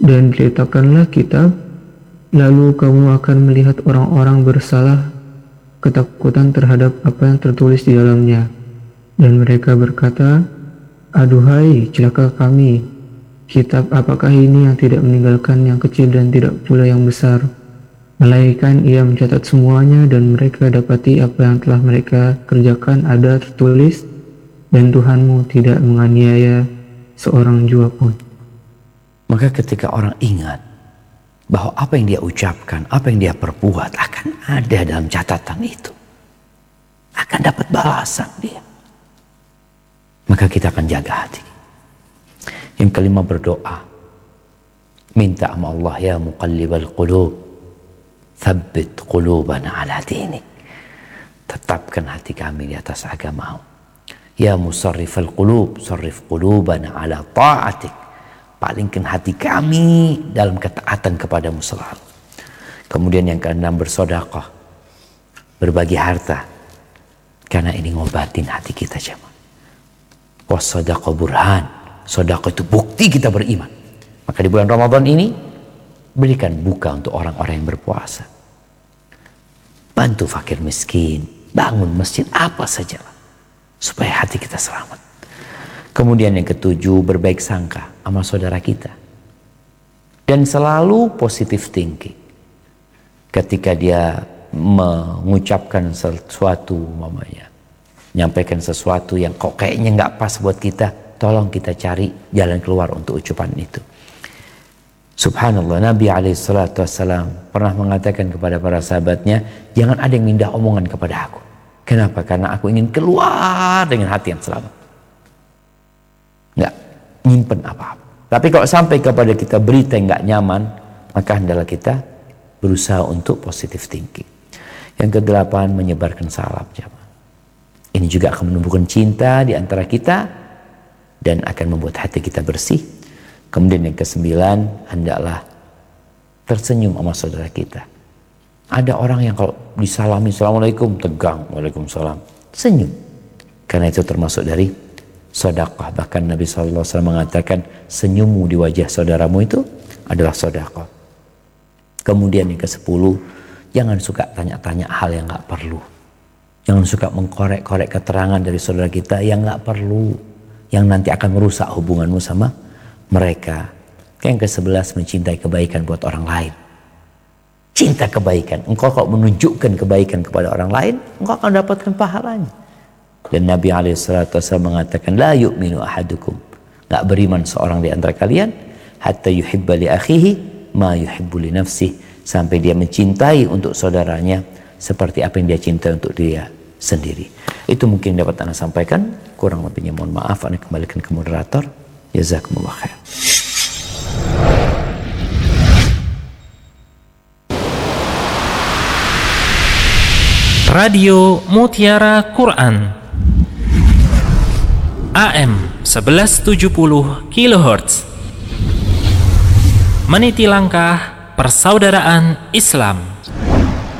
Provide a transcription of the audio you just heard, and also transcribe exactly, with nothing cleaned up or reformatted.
Dan diletakkanlah kitab, lalu kamu akan melihat orang-orang bersalah ketakutan terhadap apa yang tertulis di dalamnya. Dan mereka berkata, aduhai celaka kami, kitab apakah ini yang tidak meninggalkan yang kecil dan tidak pula yang besar, melainkan ia mencatat semuanya, dan mereka dapati apa yang telah mereka kerjakan ada tertulis, dan Tuhanmu tidak menganiaya seorang jua pun. Maka ketika orang ingat bahwa apa yang dia ucapkan, apa yang dia perbuat akan ada dalam catatan itu, akan dapat balasan dia, maka kita akan jaga hati. Yang kelima, berdoa, minta sama Allah, ya muqallibal qulub, tsabbit qulubana ala dinik, tetapkan hati kami di atas agamamu. Ya musarrifal qulub, sarrif qulubana ala ta'atik, palingkan hati kami dalam ketaatan kepadamu selalu. Kemudian yang keenam, bersedekah, berbagi harta, karena ini ngobatin hati kita jemaah. Wassadaqah burhan, sedekah itu bukti kita beriman. Maka di bulan Ramadan ini berikan buka untuk orang-orang yang berpuasa, bantu fakir miskin, bangun masjid, apa saja supaya hati kita selamat. Kemudian yang ketujuh, berbaik sangka sama saudara kita. Dan selalu positive thinking. Ketika dia mengucapkan sesuatu, mamanya, menyampaikan sesuatu yang kok kayaknya nggak pas buat kita, tolong kita cari jalan keluar untuk ucapan itu. Subhanallah, Nabi alaihi salatu wassalam pernah mengatakan kepada para sahabatnya, jangan ada yang mindah omongan kepada aku. Kenapa? Karena aku ingin keluar dengan hati yang selamat. Nggak nyimpen apa-apa. Tapi kalau sampai kepada kita berita yang nggak nyaman, maka hendaklah kita berusaha untuk positive thinking. Yang kedelapan, menyebarkan salam jemaah. Ini juga akan menumbuhkan cinta di antara kita dan akan membuat hati kita bersih. Kemudian yang kesembilan, hendaklah tersenyum sama saudara kita. Ada orang yang kalau disalami assalamualaikum tegang, waalaikumsalam, senyum, karena itu termasuk dari sedekah. Bahkan Nabi shallallahu alaihi wasallam mengatakan, senyummu di wajah saudaramu itu adalah sedekah. Kemudian yang kesepuluh, jangan suka tanya-tanya hal yang nggak perlu. Jangan suka mengkorek-korek keterangan dari saudara kita yang nggak perlu, yang nanti akan merusak hubunganmu sama mereka. Yang kesebelas, mencintai kebaikan buat orang lain. Cinta kebaikan. Engkau kalau menunjukkan kebaikan kepada orang lain, engkau akan dapatkan pahalanya. Dan Nabi alaihi salatu wasallam mengatakan, la yu'minu ahadukum, gak beriman seorang di antara kalian, hatta yuhibba li akhihi ma yuhibbu li nafsihi, sampai dia mencintai untuk saudaranya seperti apa yang dia cintai untuk dia sendiri. Itu mungkin dapat Anda sampaikan. Kurang lebihnya mohon maaf. Anda kembalikan ke moderator. Jazakumullah khair. Radio Mutiara Quran A M sebelas tujuh puluh kilohertz, meniti langkah persaudaraan Islam.